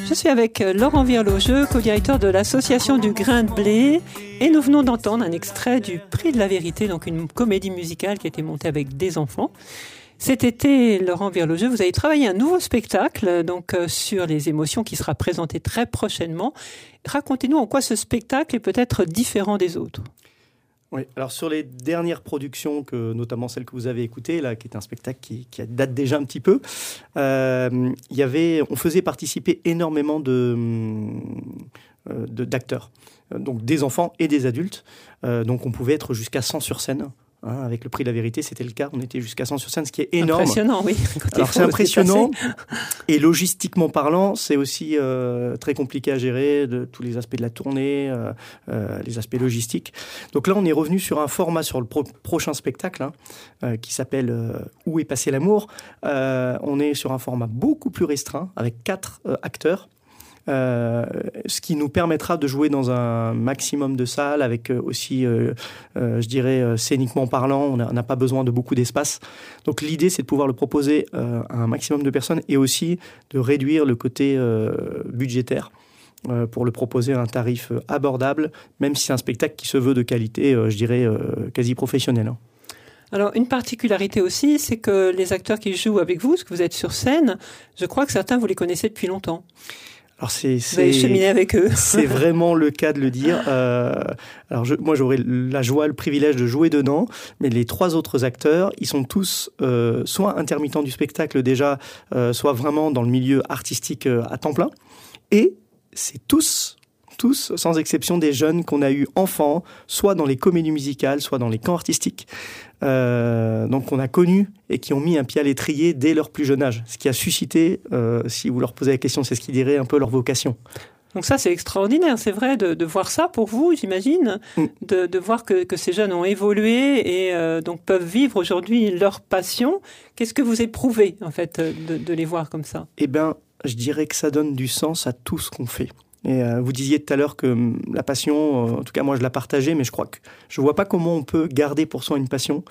Je suis avec Laurent Virlogeux, co-directeur de l'association du Grain de Blé, et nous venons d'entendre un extrait du Prix de la Vérité, donc une comédie musicale qui a été montée avec des enfants. Cet été, Laurent Virlogeux, vous avez travaillé un nouveau spectacle sur les émotions qui sera présenté très prochainement. Racontez-nous en quoi ce spectacle est peut-être différent des autres. Oui, alors sur les dernières productions, notamment celle que vous avez écoutée, là, qui est un spectacle qui date déjà un petit peu, on faisait participer énormément d'acteurs, donc des enfants et des adultes. Donc on pouvait être jusqu'à 100 sur scène. Avec le Prix de la Vérité, c'était le cas. On était jusqu'à 100 sur scène, ce qui est énorme. Impressionnant, oui. Alors c'est impressionnant. Et logistiquement parlant, c'est aussi très compliqué à gérer, tous les aspects de la tournée, les aspects logistiques. Donc là, on est revenu sur un format sur le prochain spectacle qui s'appelle Où est passé l'amour. On est sur un format beaucoup plus restreint, avec 4 acteurs. Ce qui nous permettra de jouer dans un maximum de salles avec aussi, je dirais, scéniquement parlant, on n'a pas besoin de beaucoup d'espace. Donc l'idée, c'est de pouvoir le proposer à un maximum de personnes et aussi de réduire le côté budgétaire pour le proposer à un tarif abordable, même si c'est un spectacle qui se veut de qualité, je dirais, quasi professionnelle. Alors, une particularité aussi, c'est que les acteurs qui jouent avec vous, parce que vous êtes sur scène, je crois que certains, vous les connaissez depuis longtemps. Alors vous avez cheminé avec eux. C'est vraiment le cas de le dire. Alors moi, j'aurais la joie, le privilège de jouer dedans, mais les 3 autres acteurs, ils sont tous soit intermittents du spectacle déjà, soit vraiment dans le milieu artistique à temps plein. Et c'est tous, sans exception, des jeunes qu'on a eu enfants, soit dans les comédies musicales, soit dans les camps artistiques. Donc qu'on a connus et qui ont mis un pied à l'étrier dès leur plus jeune âge. Ce qui a suscité, si vous leur posez la question, c'est ce qu'ils diraient un peu leur vocation. Donc ça, c'est extraordinaire, c'est vrai de voir ça pour vous, j'imagine, de voir que ces jeunes ont évolué et donc peuvent vivre aujourd'hui leur passion. Qu'est-ce que vous éprouvez, en fait, de les voir comme ça ? Eh bien, je dirais que ça donne du sens à tout ce qu'on fait. Et vous disiez tout à l'heure que la passion, en tout cas moi je la partageais, mais je crois que je vois pas comment on peut garder pour soi une passion.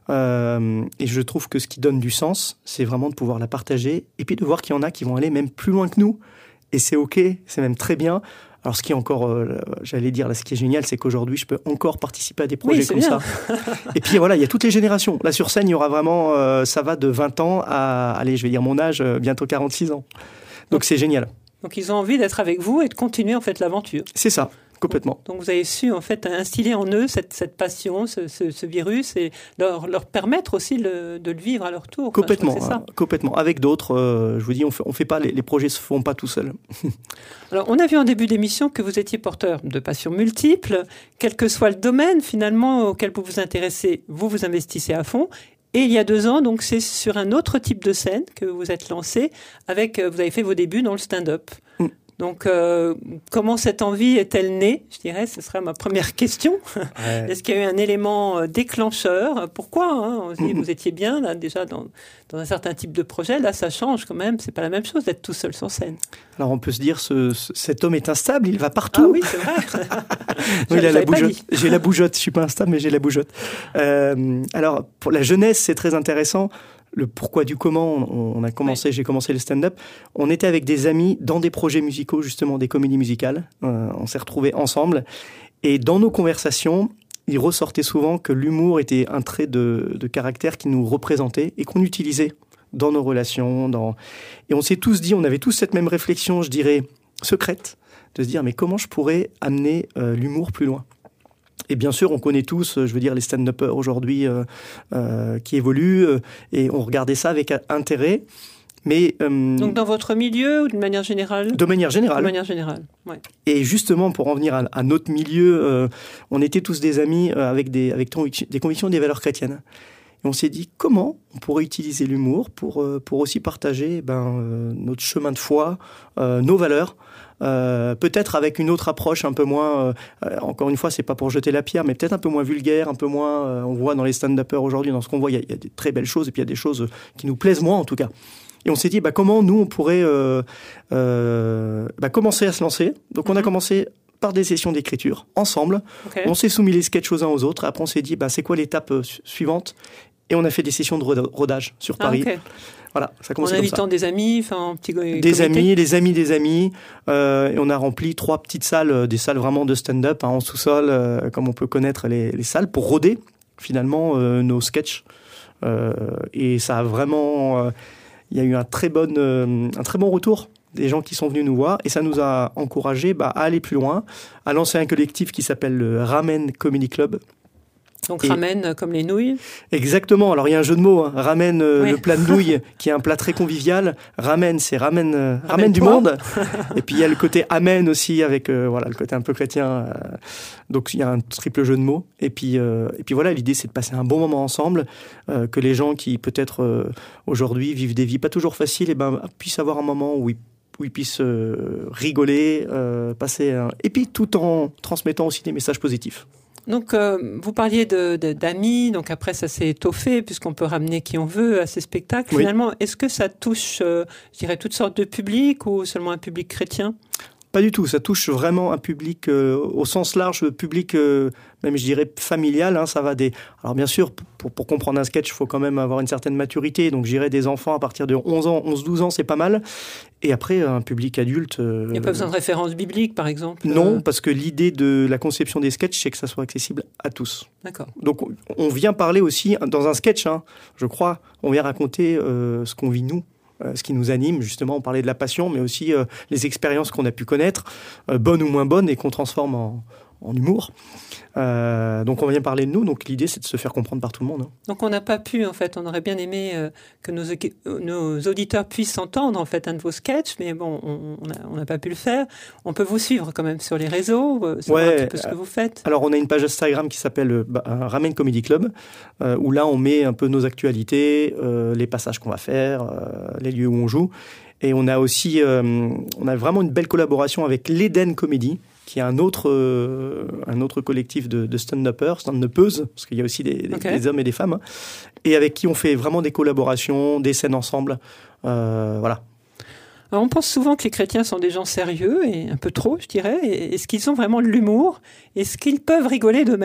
Et je trouve que ce qui donne du sens, c'est vraiment de pouvoir la partager et puis de voir qu'il y en a qui vont aller même plus loin que nous. Et c'est ok, c'est même très bien. Alors ce qui est encore, j'allais dire, là, ce qui est génial, c'est qu'aujourd'hui je peux encore participer à des projets comme ça. Et puis voilà, il y a toutes les générations. Là sur scène, il y aura vraiment, ça va de 20 ans à, allez, je vais dire mon âge, bientôt 46 ans. Donc c'est génial. Donc ils ont envie d'être avec vous et de continuer en fait l'aventure. C'est ça, complètement. Donc vous avez su en fait instiller en eux cette passion, ce virus et leur permettre aussi de le vivre à leur tour. Complètement, c'est ça. Complètement. Avec d'autres, je vous dis, on fait pas les projets se font pas tout seuls. Alors on a vu en début d'émission que vous étiez porteur de passions multiples, quel que soit le domaine finalement auquel vous vous intéressez, vous vous investissez à fond. Et il y a 2 ans, donc c'est sur un autre type de scène que vous êtes lancé, vous avez fait vos débuts dans le stand-up. Donc, comment cette envie est-elle née ? Je dirais, ce serait ma première question. Ouais. Est-ce qu'il y a eu un élément déclencheur ? Pourquoi on se dit, vous étiez bien là, déjà dans un certain type de projet. Là, ça change quand même. C'est pas la même chose d'être tout seul sur scène. Alors, on peut se dire, cet homme est instable. Il va partout. Ah oui, c'est vrai. Il a la bougeotte. J'ai la bougeotte. Je suis pas instable, mais j'ai la bougeotte. Alors, pour la jeunesse, c'est très intéressant. Le pourquoi du comment, j'ai commencé le stand-up. On était avec des amis dans des projets musicaux, justement, des comédies musicales. On s'est retrouvés ensemble. Et dans nos conversations, il ressortait souvent que l'humour était un trait de caractère qui nous représentait et qu'on utilisait dans nos relations. Et on s'est tous dit, on avait tous cette même réflexion, je dirais, secrète, de se dire, mais comment je pourrais amener l'humour plus loin ? Et bien sûr, on connaît tous, je veux dire, les stand-uppers aujourd'hui qui évoluent et on regardait ça avec intérêt. Mais, donc dans votre milieu ou d'une manière générale ? De manière générale. De manière générale, ouais. Et justement, pour en venir à notre milieu, on était tous des amis avec des convictions et des valeurs chrétiennes. Et on s'est dit, comment on pourrait utiliser l'humour pour aussi partager notre chemin de foi, nos valeurs, peut-être avec une autre approche un peu moins, encore une fois, c'est pas pour jeter la pierre, mais peut-être un peu moins vulgaire, un peu moins, on voit dans les stand-uppers aujourd'hui, dans ce qu'on voit, il y a des très belles choses et puis il y a des choses qui nous plaisent moins en tout cas. Et on s'est dit, comment nous on pourrait commencer à se lancer. Donc on a commencé par des sessions d'écriture ensemble. Okay. On s'est soumis les sketchs aux uns aux autres. Après on s'est dit, c'est quoi l'étape suivante ? Et on a fait des sessions de rodage sur Paris. Okay. Voilà, ça commence en comme ça. invitant des amis, enfin, un petit comité. Des amis, des amis des amis. Et on a rempli 3 petites salles, des salles vraiment de stand-up, en sous-sol, comme on peut connaître les salles, pour roder finalement nos sketchs. Et ça a vraiment... il y a eu un très bon retour des gens qui sont venus nous voir. Et ça nous a encouragés à aller plus loin, à lancer un collectif qui s'appelle le Ramen Comedy Club. Donc ramen comme les nouilles. Exactement. Alors il y a un jeu de mots. Hein. Ramen, le plat de nouilles, qui est un plat très convivial. Ramen, c'est ramen du monde. Et puis il y a le côté amen aussi, avec le côté un peu chrétien. Donc il y a un triple jeu de mots. Et puis voilà, l'idée c'est de passer un bon moment ensemble, que les gens qui peut-être aujourd'hui vivent des vies pas toujours faciles, puissent avoir un moment où ils puissent rigoler, et puis tout en transmettant aussi des messages positifs. Donc, vous parliez d'amis, donc après ça s'est étoffé, puisqu'on peut ramener qui on veut à ces spectacles. Oui. Finalement, est-ce que ça touche, je dirais, toutes sortes de publics ou seulement un public chrétien ? Pas du tout, ça touche vraiment un public au sens large, public même je dirais familial, hein, ça va des... Alors bien sûr, pour comprendre un sketch, il faut quand même avoir une certaine maturité, donc je dirais des enfants à partir de 11-12 ans, c'est pas mal. Et après, un public adulte... Il n'y a pas besoin de référence biblique, par exemple ? Non, parce que l'idée de la conception des sketchs, c'est que ça soit accessible à tous. D'accord. Donc on vient parler aussi, dans un sketch, hein, je crois, on vient raconter ce qu'on vit nous. Ce qui nous anime, justement, on parlait de la passion, mais aussi les expériences qu'on a pu connaître, bonnes ou moins bonnes, et qu'on transforme en humour. Donc on vient parler de nous, donc l'idée c'est de se faire comprendre par tout le monde. Hein. Donc on n'a pas pu, en fait, on aurait bien aimé que nos auditeurs puissent entendre, en fait, un de vos sketchs, mais bon, on n'a pas pu le faire. On peut vous suivre quand même sur les réseaux, savoir un petit peu ce que vous faites. Alors on a une page Instagram qui s'appelle Ramen Comedy Club, où là on met un peu nos actualités, les passages qu'on va faire, les lieux où on joue. Et on a aussi, on a vraiment une belle collaboration avec l'Eden Comedy, qui est un autre collectif de stand-uppeuses, parce qu'il y a aussi des hommes et des femmes, hein, et avec qui on fait vraiment des collaborations, des scènes ensemble. Voilà. Alors on pense souvent que les chrétiens sont des gens sérieux, et un peu trop, je dirais. Est-ce qu'ils ont vraiment de l'humour ? Est-ce qu'ils peuvent rigoler d'eux-mêmes ?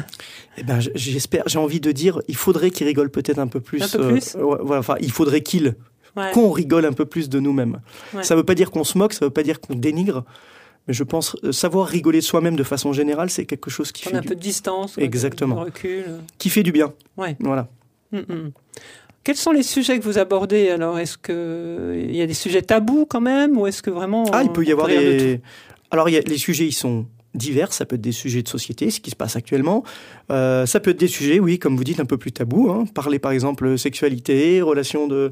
J'espère, j'ai envie de dire, il faudrait qu'ils rigolent peut-être un peu plus. Un peu plus ? Il faudrait qu'on rigole un peu plus de nous-mêmes. Ouais. Ça ne veut pas dire qu'on se moque, ça ne veut pas dire qu'on dénigre. Mais je pense savoir rigoler de soi-même de façon générale, c'est quelque chose qui fait un peu de distance, exactement, de recul, qui fait du bien. Ouais. Voilà. Quels sont les sujets que vous abordez alors ? Est-ce que il y a des sujets tabous quand même, ou est-ce que vraiment il peut y avoir des. Alors les sujets, ils sont divers. Ça peut être des sujets de société, ce qui se passe actuellement. Ça peut être des sujets, oui, comme vous dites, un peu plus tabous. Hein. Parler par exemple sexualité, relations de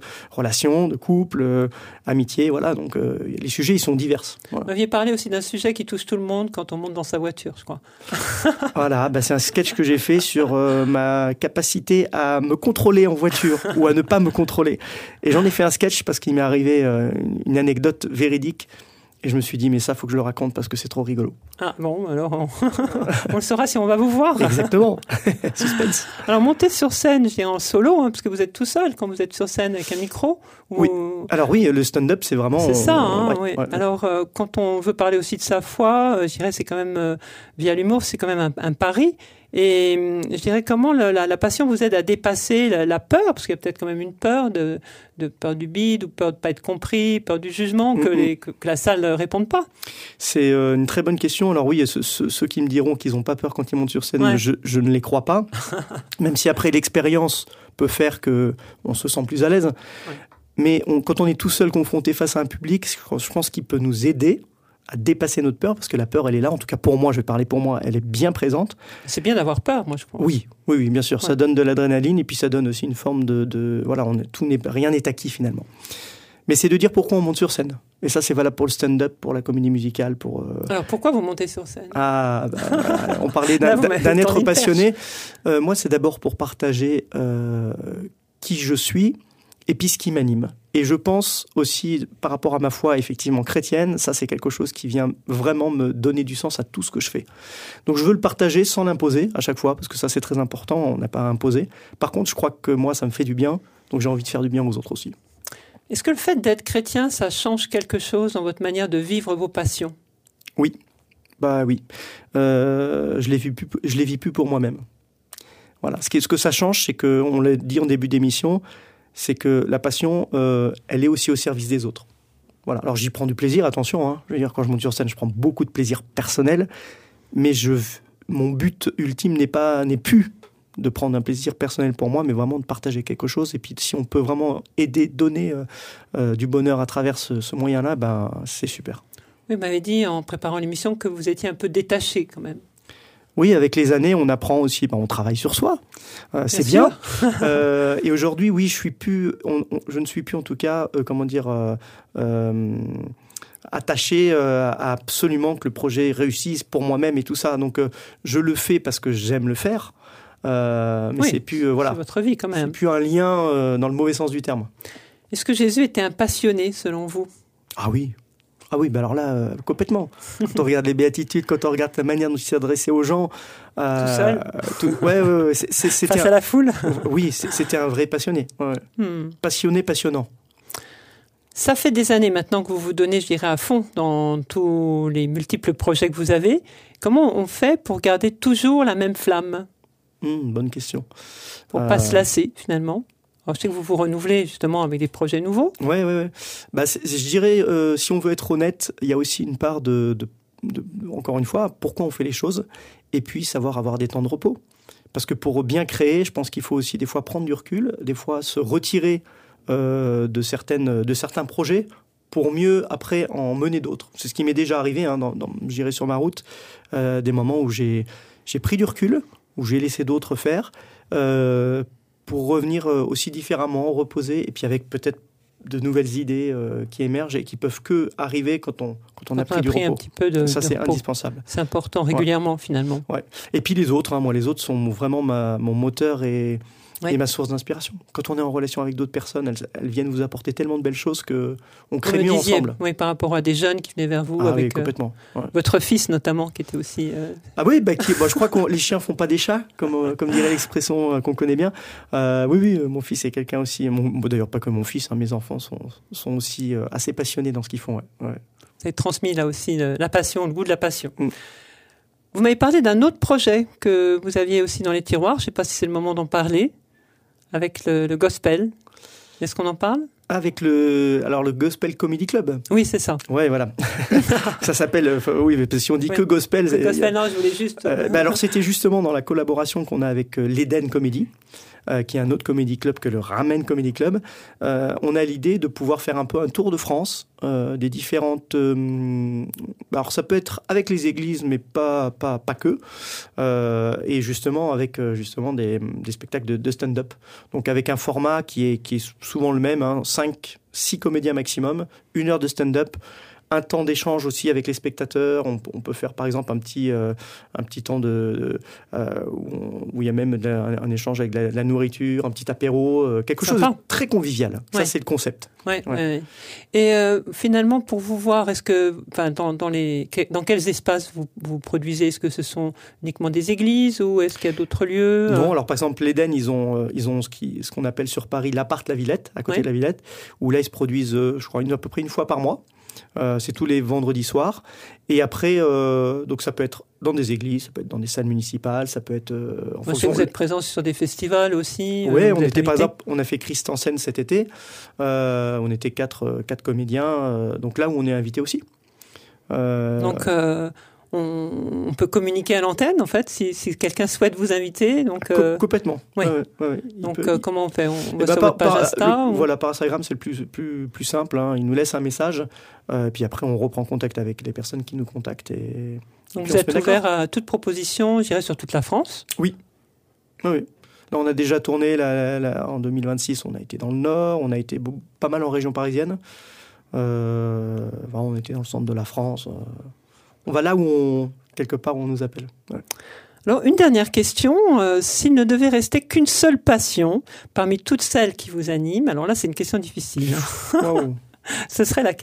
couple, amitié, voilà. Donc les sujets, ils sont divers. Voilà. Vous m'aviez parlé aussi d'un sujet qui touche tout le monde quand on monte dans sa voiture, je crois. Voilà, c'est un sketch que j'ai fait sur ma capacité à me contrôler en voiture ou à ne pas me contrôler. Et j'en ai fait un sketch parce qu'il m'est arrivé une anecdote véridique. Et je me suis dit, mais ça, faut que je le raconte parce que c'est trop rigolo. Ah bon, alors on le saura si on va vous voir. Exactement. Suspense. Alors, monter sur scène, je dirais en solo, hein, parce que vous êtes tout seul quand vous êtes sur scène avec un micro. Ou... Oui. Alors oui, le stand-up, c'est vraiment... C'est ça, hein, ouais. Alors, quand on veut parler aussi de sa foi, je dirais, c'est quand même, via l'humour, c'est quand même un pari. Et je dirais, comment la passion vous aide à dépasser la peur, parce qu'il y a peut-être quand même une peur de peur du bide, ou peur de ne pas être compris, peur du jugement, que la salle ne réponde pas. C'est une très bonne question. Alors oui, ceux qui me diront qu'ils n'ont pas peur quand ils montent sur scène, ouais. je ne les crois pas. Même si après l'expérience peut faire qu'on se sent plus à l'aise. Ouais. Mais quand on est tout seul confronté face à un public, je pense qu'il peut nous aider à dépasser notre peur, parce que la peur, elle est là. En tout cas, pour moi, je vais parler pour moi, elle est bien présente. C'est bien d'avoir peur, moi, je pense. Oui, bien sûr. Ouais. Ça donne de l'adrénaline, et puis ça donne aussi une forme voilà, rien n'est acquis, finalement. Mais c'est de dire pourquoi on monte sur scène. Et ça, c'est valable pour le stand-up, pour la comédie musicale, pour... Alors, pourquoi vous montez sur scène ? On parlait d'un être passionné. Moi, c'est d'abord pour partager qui je suis, et puis ce qui m'anime. Et je pense aussi, par rapport à ma foi effectivement chrétienne, ça c'est quelque chose qui vient vraiment me donner du sens à tout ce que je fais. Donc je veux le partager sans l'imposer à chaque fois, parce que ça c'est très important, on n'a pas à imposer. Par contre, je crois que moi ça me fait du bien, donc j'ai envie de faire du bien aux autres aussi. Est-ce que le fait d'être chrétien, ça change quelque chose dans votre manière de vivre vos passions ? Oui, oui. Je les vis plus pour moi-même. Voilà. Ce que ça change, c'est que, on l'a dit en début d'émission, c'est que la passion, elle est aussi au service des autres. Voilà. Alors j'y prends du plaisir, attention. Hein. Je veux dire, quand je monte sur scène, je prends beaucoup de plaisir personnel, mais mon but ultime n'est plus de prendre un plaisir personnel pour moi, mais vraiment de partager quelque chose. Et puis si on peut vraiment aider, donner du bonheur à travers ce moyen-là, ben c'est super. Vous m'avez dit en préparant l'émission que vous étiez un peu détaché quand même. Oui, avec les années, on apprend aussi, on travaille sur soi, c'est bien. Et aujourd'hui, oui, je ne suis plus en tout cas, attaché à absolument que le projet réussisse pour moi-même et tout ça. Donc, je le fais parce que j'aime le faire, mais c'est plus, voilà. C'est votre vie quand même. C'est plus un lien dans le mauvais sens du terme. Est-ce que Jésus était un passionné selon vous ? Ah oui. Ah oui, alors là, complètement. Quand on regarde les béatitudes, quand on regarde la manière dont il s'est adressé aux gens... tout seul c'était face à la foule. Oui, c'était un vrai passionné. Ouais. Passionné, passionnant. Ça fait des années maintenant que vous vous donnez, je dirais, à fond dans tous les multiples projets que vous avez. Comment on fait pour garder toujours la même flamme ? Bonne question. Pour ne pas se lasser, finalement. Alors, je sais que vous vous renouvelez justement avec des projets nouveaux. Oui. Je dirais, si on veut être honnête, il y a aussi une part de, encore une fois, pourquoi on fait les choses, et puis savoir avoir des temps de repos. Parce que pour bien créer, je pense qu'il faut aussi des fois prendre du recul, des fois se retirer de certains projets pour mieux après en mener d'autres. C'est ce qui m'est déjà arrivé, je dirais sur ma route, des moments où j'ai pris du recul, où j'ai laissé d'autres faire. Pour revenir aussi différemment, reposer, et puis avec peut-être de nouvelles idées qui émergent et qui peuvent que arriver quand on a pris du repos. Un petit peu ça, de c'est repos. Indispensable. C'est important, régulièrement, finalement. Ouais. Et puis les autres, moi, les autres sont vraiment mon moteur et ma source d'inspiration. Quand on est en relation avec d'autres personnes, elles viennent vous apporter tellement de belles choses qu'on crée mieux ensemble. Oui, par rapport à des jeunes qui venaient vers vous, avec complètement. Votre fils notamment, qui était aussi... Ah oui, je crois que les chiens font pas des chats, comme dirait l'expression qu'on connaît bien. Oui, mon fils est quelqu'un aussi, d'ailleurs pas que mon fils, mes enfants sont aussi assez passionnés dans ce qu'ils font. Ouais. Vous avez transmis là aussi la passion, le goût de la passion. Vous m'avez parlé d'un autre projet que vous aviez aussi dans les tiroirs, je ne sais pas si c'est le moment d'en parler, avec le gospel. Est-ce qu'on en parle ? Avec le Gospel Comedy Club. Oui, c'est ça. Ouais, voilà. Ça s'appelle, parce que si on dit que gospel... Le gospel, non, je voulais juste... alors, c'était justement dans la collaboration qu'on a avec l'Eden Comedy, qui est un autre comedy club que le Ramen Comedy Club. On a l'idée de pouvoir faire un peu un tour de France, des différentes... alors, ça peut être avec les églises, mais pas que. Et justement, avec des spectacles de stand-up. Donc, avec un format qui est souvent le même, 5-6 comédiens maximum, 1 heure de stand-up, un temps d'échange aussi avec les spectateurs. On peut faire par exemple un petit temps où il y a même un échange avec la nourriture, un petit apéro, quelque chose de très convivial. Ouais. Ça, c'est le concept. Ouais. Et finalement, pour vous voir, est-ce que, dans quels espaces vous produisez ? Est-ce que ce sont uniquement des églises ou est-ce qu'il y a d'autres lieux ? Non, alors par exemple, l'Eden, ils ont ce qu'on appelle sur Paris l'appart La Villette, à côté de la Villette, où là ils se produisent, je crois, à peu près une fois par mois. C'est tous les vendredis soirs. Et après, donc ça peut être dans des églises, ça peut être dans des salles municipales, ça peut être... vous êtes présent sur des festivals aussi. Oui, par exemple, on a fait Christ en scène cet été. On était quatre comédiens. Donc là où on est invité aussi. Donc... On peut communiquer à l'antenne, en fait, si quelqu'un souhaite vous inviter. Donc, complètement. Ouais. Donc, comment on fait ? On va sur votre page Insta Voilà, par Instagram, c'est le plus simple. Il nous laisse un message. Puis après, on reprend contact avec les personnes qui nous contactent. Donc, vous êtes ouvert à toute proposition, je dirais, sur toute la France ? Oui. Là, on a déjà tourné en 2026. On a été dans le Nord. On a été pas mal en région parisienne. On était dans le centre de la France. On va là où quelque part on nous appelle. Ouais. Alors, une dernière question. S'il ne devait rester qu'une seule passion parmi toutes celles qui vous animent, alors là, c'est une question difficile. Wow. Ce serait laquelle ?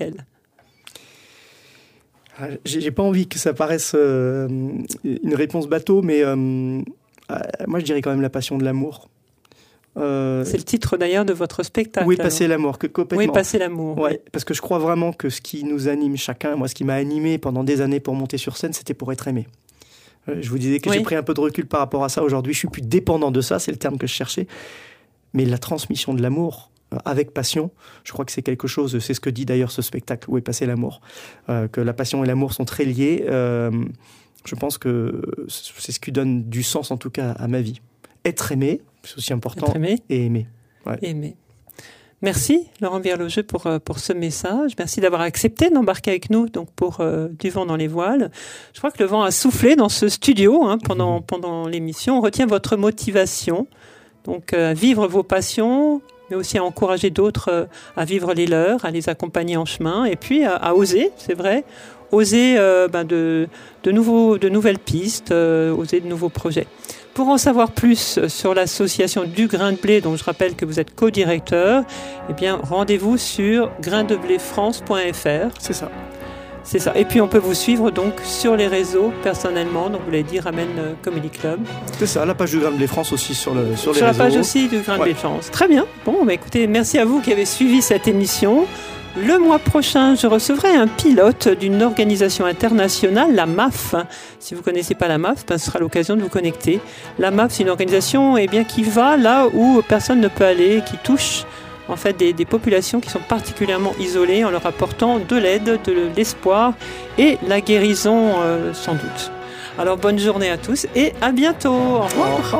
J'ai pas envie que ça paraisse une réponse bateau, mais moi, je dirais quand même la passion de l'amour. C'est le titre d'ailleurs de votre spectacle. Oui, passer l'amour, complètement. Oui, passer l'amour. Ouais, parce que je crois vraiment que ce qui nous anime chacun, moi, ce qui m'a animé pendant des années pour monter sur scène, c'était pour être aimé. Je vous disais que j'ai pris un peu de recul par rapport à ça. Aujourd'hui, je suis plus dépendant de ça, c'est le terme que je cherchais. Mais la transmission de l'amour avec passion, je crois que c'est quelque chose, c'est ce que dit d'ailleurs ce spectacle, Où est passé l'amour, que la passion et l'amour sont très liés. Je pense que c'est ce qui donne du sens, en tout cas, à ma vie. Être aimé, c'est aussi important, et aimer. Ouais. Aimer. Merci Laurent Birlogeux pour ce message. Merci d'avoir accepté d'embarquer avec nous donc pour du vent dans les voiles. Je crois que le vent a soufflé dans ce studio pendant l'émission. On retient votre motivation, donc à vivre vos passions, mais aussi à encourager d'autres à vivre les leurs, à les accompagner en chemin, et puis à oser, c'est vrai, oser de nouvelles pistes, oser de nouveaux projets. Pour en savoir plus sur l'association du Grain de Blé, dont je rappelle que vous êtes co-directeur, eh bien, rendez-vous sur graindebléfrance.fr. C'est ça. C'est ça. Et puis, on peut vous suivre donc sur les réseaux personnellement. Donc, vous l'avez dit, Ramène Comedy Club. C'est ça, la page du Grain de Blé France aussi sur les réseaux. Sur la page aussi du Grain de Blé France. Très bien. Bon, écoutez, merci à vous qui avez suivi cette émission. Le mois prochain, je recevrai un pilote d'une organisation internationale, la MAF. Si vous ne connaissez pas la MAF, ce sera l'occasion de vous connecter. La MAF, c'est une organisation qui va là où personne ne peut aller, qui touche en fait des populations qui sont particulièrement isolées en leur apportant de l'aide, de l'espoir et la guérison sans doute. Alors bonne journée à tous et à bientôt. Au revoir.